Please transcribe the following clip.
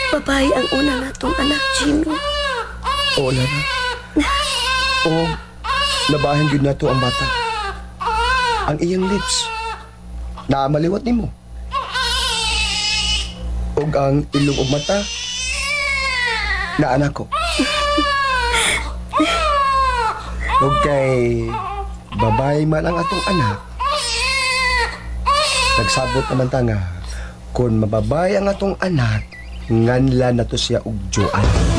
babae ang una nga tong anak, Jimmy. Oo, Lara. Oo, labahan yun na to ang bata. Ang iyang lips, naamaliwat ni mo. Og ang ilong ug mata, na anak ko. Og kay babae man ang atong anak, nagsabot naman ta nga, kung mababay ang atong anak, nganla na to siya og Joan.